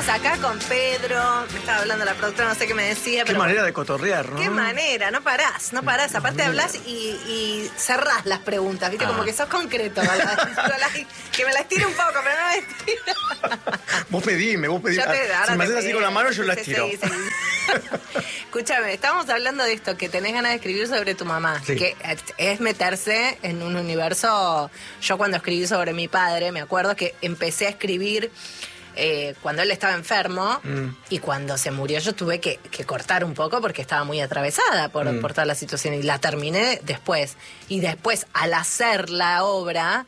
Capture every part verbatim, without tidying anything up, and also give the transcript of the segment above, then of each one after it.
Estamos acá con Pedro, me estaba hablando la productora, no sé qué me decía. Qué pero manera de cotorrear, ¿no? Qué manera, no parás, no parás. Aparte hablas y, y cerrás las preguntas, ¿viste? Ah. Como que sos concreto. Que me las tire un poco, pero no me estira. Vos pedime, vos pedime. Yo te- ahora Si me te haces así pedí. con la mano, yo Sí, las sí, tiro. sí, sí. Escúchame, estábamos hablando de esto, que tenés ganas de escribir sobre tu mamá, Sí. que es meterse en un universo. Yo cuando escribí sobre mi padre, me acuerdo que empecé a escribir eh, cuando él estaba enfermo Mm. y cuando se murió yo tuve que, que cortar un poco porque estaba muy atravesada por, Mm. por toda la situación y la terminé después. Y después, al hacer la obra,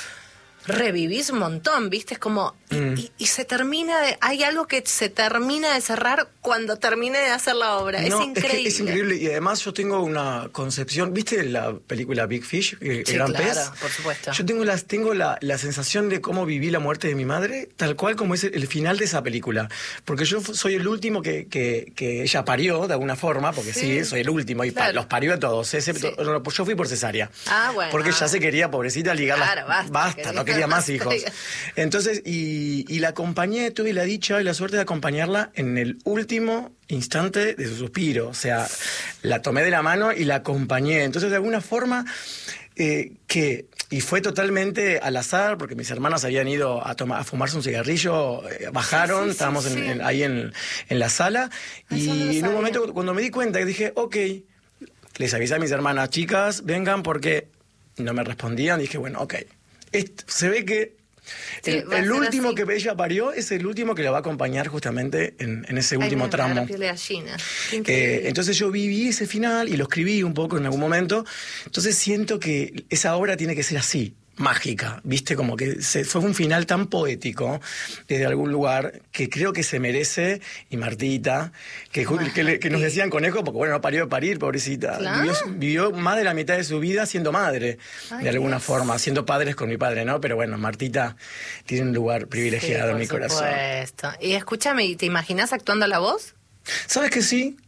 revivís un montón, ¿viste? Es como... Y, Mm. y- y se termina de... Hay algo que se termina de cerrar cuando termine de hacer la obra. No, es increíble. que es increíble. Y además yo tengo una concepción. ¿Viste la película Big Fish? El, Sí, el gran claro, pez. por supuesto. Yo tengo, las, tengo la, la sensación de cómo viví la muerte de mi madre, tal cual como es el, el final de esa película. Porque yo fu- soy el último que, que, que ella parió, de alguna forma, porque sí, Sí. soy el último. Y pa- Claro. los parió a todos, excepto... Sí. no, pues yo fui por cesárea. Ah, bueno. Porque ella se quería, pobrecita, ligar las- Claro, basta, basta, quería- no quería más basta. hijos. Entonces, y, y la acompañé, tuve la dicha y la suerte de acompañarla en el último instante de su suspiro. O sea, la tomé de la mano y la acompañé. Entonces, de alguna forma, eh, que... Y fue totalmente al azar, porque mis hermanas habían ido a, tomar, a fumarse un cigarrillo, eh, bajaron, Sí, sí, estábamos sí, en- sí. en- ahí en, en la sala, Ay, eso no lo y en sabía. un momento, cuando me di cuenta, dije, ok, les avisé a mis hermanas, chicas, vengan, porque no me respondían, dije, bueno, ok. Est- se ve que Sí, el, va a el ser último así. que ella parió es el último que la va a acompañar justamente en, en ese Ay, último me- me da tramo. la piel de gallina. Qué Eh, increíble. entonces yo viví ese final y lo escribí un poco en algún momento. Entonces siento que esa obra tiene que ser así, mágica, ¿viste? Como que se, fue un final tan poético desde algún lugar que creo que se merece. Y Martita, que, ju- que, le- que nos decían conejo, porque bueno, no parió de parir, pobrecita. Claro. Vivió, vivió más de la mitad de su vida siendo madre, Ay, de alguna Dios. forma, siendo padres con mi padre, ¿no? Pero bueno, Martita tiene un lugar privilegiado Sí, en mi por corazón. supuesto. Y escúchame, ¿te imaginas actuando la voz? ¿Sabes que sí?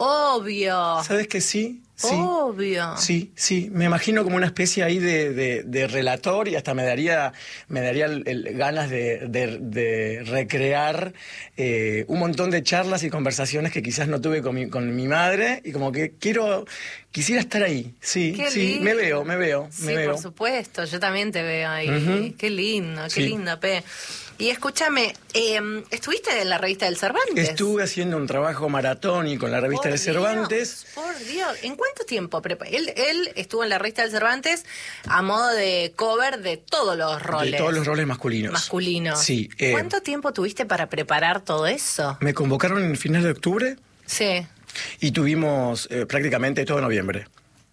Obvio. ¿Sabes que sí? Sí. Obvio. Sí, sí, me imagino como una especie ahí de, de- de relator y hasta me daría, me daría el- el- ganas de, de- de recrear eh, un montón de charlas y conversaciones que quizás no tuve con mi, con mi madre y como que quiero, quisiera estar ahí, sí, Qué sí, lindo. me veo, me veo, Sí, me veo. por supuesto, yo también te veo ahí. Ujú. Qué lindo, qué Sí. lindo, Pe. Y escúchame, eh, ¿estuviste en la revista del Cervantes? Estuve haciendo un trabajo maratónico en la revista Por de Cervantes. Dios, por Dios. ¿En cuánto tiempo? prepa- Él, él estuvo en la revista del Cervantes a modo de cover de todos los roles. De todos los roles masculinos. masculinos. Sí. eh, ¿Cuánto tiempo tuviste para preparar todo eso? me convocaron en el final de octubre Sí. y tuvimos eh, prácticamente todo noviembre.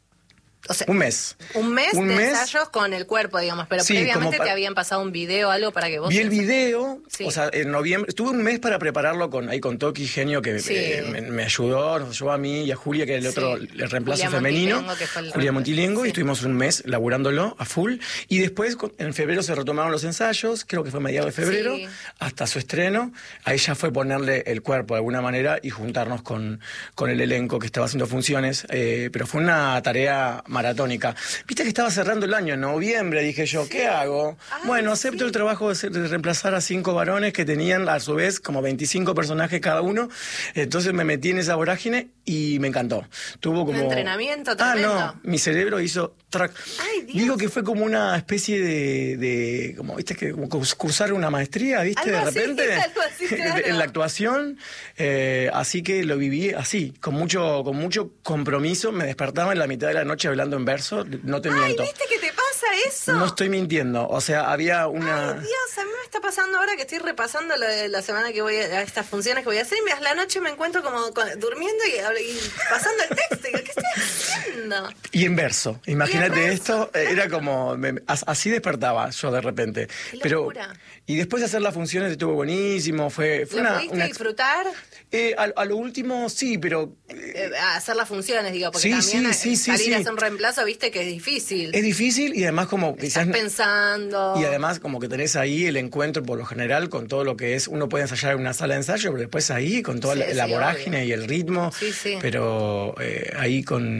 O sea, Un mes. un mes Un de mes. ensayos con el cuerpo, digamos, pero Sí, previamente como pa- te habían pasado un video o algo para que vos... Vi el video, Sí. o sea, en noviembre, tuve un mes para prepararlo con ahí con Toki Genio que Sí. eh, me, me ayudó, nos ayudó a mí y a Julia, que era el Sí. otro el reemplazo Julia femenino. Montilengo, que fue el Julia reemplazo, Montilengo, sí. y estuvimos un mes laburándolo a full. Y después, con- en febrero se retomaron los ensayos, creo que fue mediados de febrero, Sí. hasta su estreno. Ahí ya fue ponerle el cuerpo de alguna manera y juntarnos con, con el elenco que estaba haciendo funciones. eh, pero fue una tarea maratónica. Viste que estaba cerrando el año en noviembre, dije yo, ¿qué hago? Ay, bueno, acepto sí. el trabajo de, ser- de reemplazar a cinco varones que tenían a su vez como veinticinco personajes cada uno. Entonces me metí en esa vorágine y me encantó. Tuvo como... entrenamiento Ah, tremendo. no, mi cerebro hizo track. Ay, Dios. Digo que fue como una especie de, de como viste que como curs- cursar una maestría, ¿viste? Algo de así, repente algo así, claro. en la actuación. Eh, así que lo viví así, con mucho con mucho compromiso. Me despertaba en la mitad de la noche hablando en verso, no te Ay, miento. ¿viste que te pasa eso? No estoy mintiendo, o sea, había una... Ay, Dios, a mí me está pasando ahora que estoy repasando lo de la semana que voy a, a estas funciones que voy a hacer y me- a la noche me encuentro como con- durmiendo y, y pasando el texto. Y digo, ¿qué estoy haciendo? Y en verso, imagínate Y en verso, esto, eh, era como, me- as- así despertaba yo de repente. Qué Pero locura. y después de hacer las funciones estuvo buenísimo, fue, fue ¿Lo una... pudiste una ex- disfrutar? eh, a, a lo último sí, pero Eh, a hacer las funciones, digo, porque Sí, también sí, eh, sí, sí, salir sí. a hacer un reemplazo, viste que es difícil. es difícil y además como Estás quizás... pensando. Y además como que tenés ahí el encuentro por lo general con todo lo que es, uno puede ensayar en una sala de ensayo, pero después ahí con toda Sí, la, la sí, vorágine obvio. y el ritmo, Sí, sí. pero eh, ahí con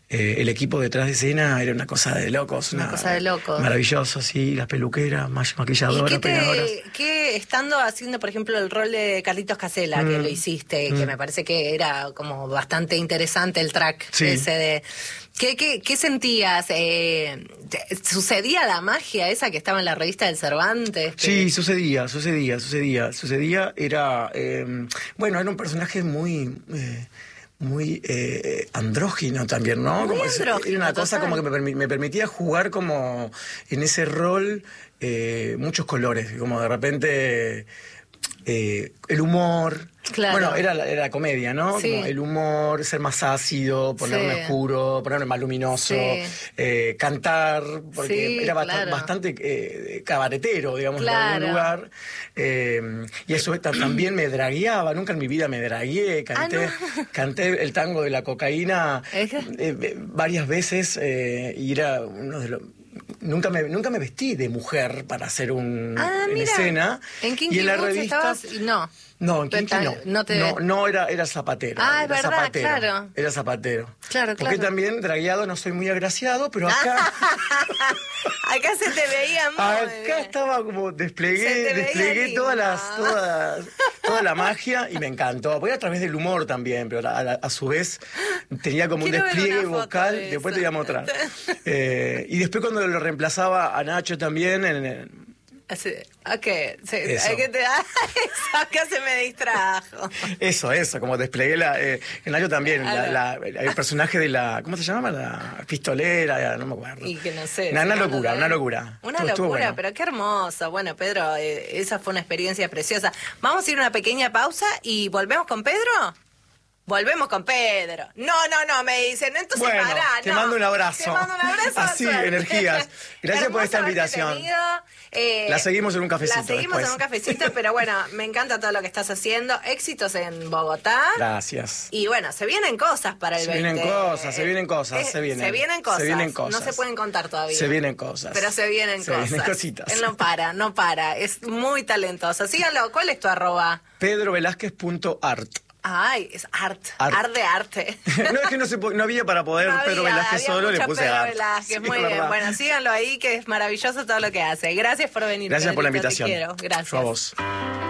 eh, el equipo detrás de escena era una cosa de locos. Una, una cosa de locos. Maravilloso, sí, las peluqueras, maquilladoras, ¿Y qué te, peinadoras. qué, estando haciendo, por ejemplo, el rol de Carlitos Casella, mm. que lo hiciste, mm. que me parece que era como bastante interesante el track sí. ese de... ¿Qué, qué, qué sentías? Eh, ¿Sucedía la magia esa que estaba en la revista del Cervantes? Que... Sí, sucedía, sucedía, sucedía. Sucedía, era... Eh, bueno, era un personaje muy... Eh, muy eh, andrógino también, ¿no? Muy como andrógino, era una cosa total. como que me, permi me permitía jugar como en ese rol eh, muchos colores, como de repente... Eh, el humor, claro. bueno, era la, era la comedia, ¿no? Sí. Como el humor, ser más ácido, ponerme sí. oscuro, ponerme más luminoso, sí. eh, cantar, porque sí, era claro. bastante, bastante eh, cabaretero, digamos, claro. en algún lugar. Eh, y eso también me dragueaba, nunca en mi vida me dragué, canté, ah, no. canté el tango de la cocaína eh, varias veces eh, y era uno de los... Nunca me, nunca me vestí de mujer para hacer un ah, en mira. escena. ¿En Kinky y en la Boots revista estabas? No. No, en Kinky no. No, te... no, no era, era zapatero. Ah, es era verdad, zapatero, claro. Era zapatero. Claro, claro. Porque también dragueado no soy muy agraciado, pero acá... acá se te veía muy Acá bien. estaba como desplegué, desplegué todas las, todas, toda la magia y me encantó. Porque era a través del humor también, pero a, a, a su vez tenía como Quiero un despliegue vocal. De después te voy a mostrar. eh, y después cuando lo reemplazaba a Nacho también en... en Así, ok, sí, hay que te da eso, acá se me distrajo. Eso, eso, como desplegué la, eh, en Nacho también, la, la, el personaje de la, ¿cómo se llama? La pistolera, no me acuerdo. Y que no sé. Una, una locura, una locura. Una estuvo, locura, estuvo bueno. Pero qué hermoso. Bueno, Pedro, eh, esa fue una experiencia preciosa. Vamos a ir a una pequeña pausa y volvemos con Pedro. Volvemos con Pedro. No, no, no, me dicen. Entonces, bueno, pará, te no. mando un abrazo. Te mando un abrazo. Así, suerte. energías. Gracias por esta invitación. Eh, la seguimos en un cafecito. La seguimos después. en un cafecito, pero bueno, me encanta todo lo que estás haciendo. Éxitos en Bogotá. Gracias. Y bueno, se vienen cosas para el se veinte. Se vienen cosas, se vienen cosas, eh, se vienen. Se vienen cosas. Se vienen cosas. No se pueden contar todavía. Se vienen cosas. Pero se vienen se cosas. Se vienen cositas. Él no para, no para. Es muy talentoso. Síganlo. ¿Cuál es tu arroba? pedro velázquez punto art. Ay, es art. Art, art de arte. No, es que no, se, no había para poder no Pedro había, Velázquez había solo, le puse Pedro art. Velázquez, Sí, muy bien. Verdad. Bueno, síganlo ahí, que es maravilloso todo lo que hace. Gracias por venir. Gracias Pedrito, por la invitación. Te quiero. Gracias. Yo a vos.